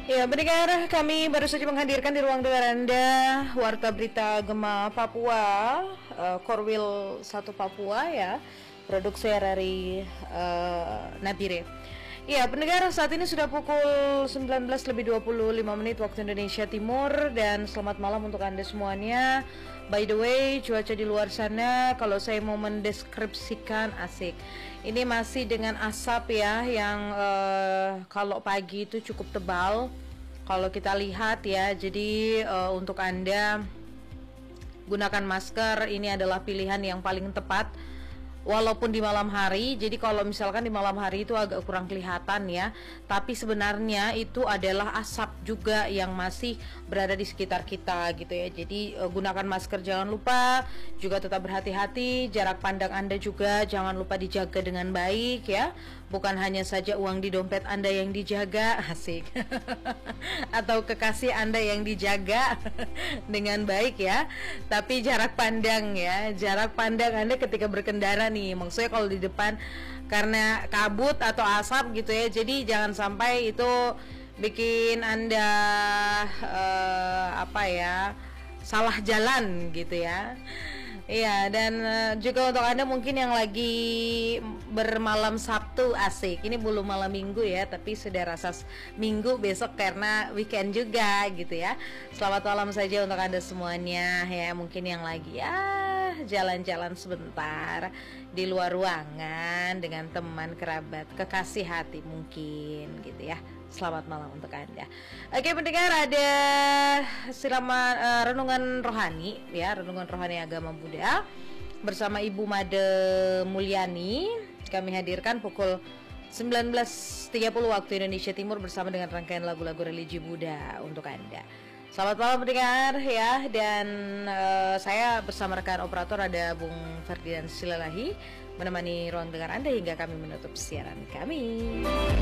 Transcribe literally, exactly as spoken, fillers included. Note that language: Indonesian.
Ya, pendengar, kami baru saja menghadirkan di ruang dengar Anda Warta Berita Gema Papua, uh, Korwil satu Papua ya, produksi dari uh, Nabire. Ya, pendengar, saat ini sudah pukul sembilan belas lebih dua puluh lima menit waktu Indonesia Timur, dan selamat malam untuk Anda semuanya. By the way, cuaca di luar sana kalau saya mau mendeskripsikan asik. Ini masih dengan asap ya, yang uh, kalau pagi itu cukup tebal. Kalau kita lihat ya, jadi uh, untuk Anda gunakan masker, ini adalah pilihan yang paling tepat. Walaupun di malam hari, jadi kalau misalkan di malam hari itu agak kurang kelihatan ya, tapi sebenarnya itu adalah asap juga yang masih berada di sekitar kita gitu ya. Jadi uh, gunakan masker, jangan lupa, juga tetap berhati-hati, jarak pandang Anda juga jangan lupa dijaga dengan baik ya. Bukan hanya saja uang di dompet Anda yang dijaga, asik, atau kekasih Anda yang dijaga dengan baik ya, tapi jarak pandang ya, jarak pandang Anda ketika berkendara nih, maksudnya kalau di depan karena kabut atau asap gitu ya, jadi jangan sampai itu bikin Anda uh, apa ya, salah jalan gitu ya. Iya, dan uh, juga untuk Anda mungkin yang lagi bermalam Sabtu, asik. Ini belum malam Minggu ya, tapi sudah rasa Minggu besok karena weekend juga gitu ya. Selamat malam saja untuk Anda semuanya ya, mungkin yang lagi ya jalan-jalan sebentar di luar ruangan dengan teman, kerabat, kekasih hati mungkin gitu ya. Selamat malam untuk Anda. Oke pendengar, ada siraman uh, renungan rohani ya, renungan rohani agama Buddha bersama Ibu Made Mulyani. Kami hadirkan pukul sembilan belas tiga puluh waktu Indonesia Timur bersama dengan rangkaian lagu-lagu religi Buddha untuk Anda. Selamat malam pendengar ya, dan uh, saya bersama rekan operator ada Bung Ferdian Silalahi menemani ruang dengar Anda hingga kami menutup siaran kami.